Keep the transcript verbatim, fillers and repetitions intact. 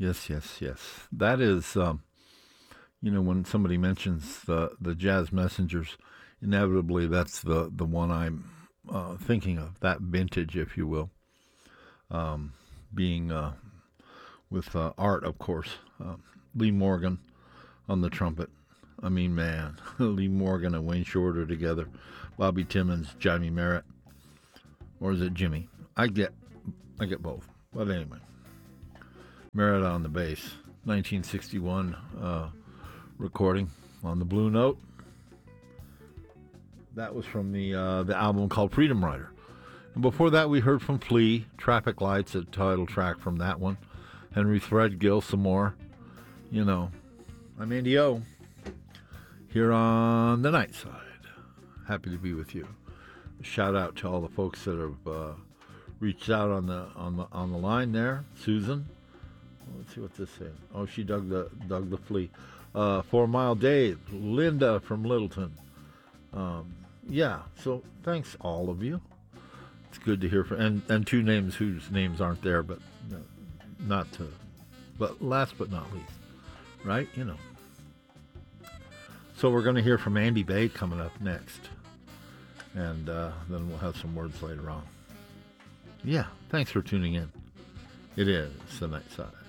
Yes, yes, yes. That is, um, you know, when somebody mentions the the jazz messengers, inevitably that's the the one I'm uh, thinking of. That vintage, if you will, um, being uh, with uh, Art, of course, uh, Lee Morgan on the trumpet. I mean, man, Lee Morgan and Wayne Shorter together, Bobby Timmons, Johnny Merritt, or is it Jimmy? I get, I get both. But anyway, Merritt on the bass, nineteen sixty-one uh, recording on the Blue Note. That was from the uh, the album called Freedom Rider. And before that, we heard from Flea, Traffic Lights, a title track from that one. Henry Threadgill, some more. You know, I'm Andy O. Here on the night side. Happy to be with you. A shout out to all the folks that have uh, reached out on the on the on the line there. Susan. Let's see what this is. Oh, she dug the dug the flea. Uh, Four Mile Dave, Linda from Littleton. Um, yeah. So thanks all of you. It's good to hear from and and two names whose names aren't there, but no, not to. But last but not least, right? You know. So we're going to hear from Andy Bay coming up next, and uh, then we'll have some words later on. Yeah. Thanks for tuning in. It is the night side.